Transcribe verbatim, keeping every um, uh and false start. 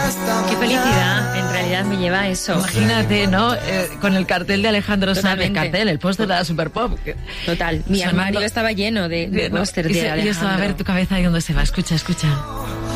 Qué felicidad, en realidad me lleva a eso. Imagínate, ¿no? Eh, con el cartel de Alejandro Sanz, el cartel, el póster de la Super Pop. Total, mi armario estaba lleno de, de póster de, de Alejandro. Y eso, a ver tu cabeza ahí donde se va, escucha, escucha.